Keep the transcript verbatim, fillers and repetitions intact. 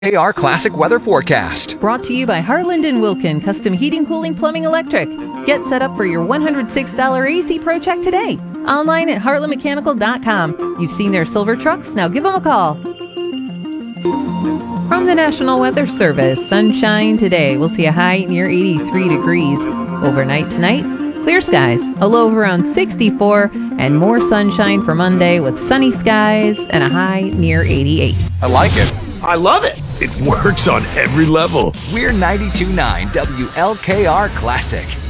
K R Classic Weather Forecast. Brought to you by Harland and Wilkin Custom Heating, Cooling, Plumbing, Electric. Get set up for your one hundred six dollars A C Pro check today. Online at heartland mechanical dot com. You've seen their silver trucks, now give them a call. From the National Weather Service, sunshine today. We'll see a high near eighty-three degrees. Overnight tonight, clear skies, a low of around sixty-four, and more sunshine for Monday with sunny skies and a high near eighty-eight. I like it. I love it. It works on every level. We're ninety-two point nine W L K R Classic.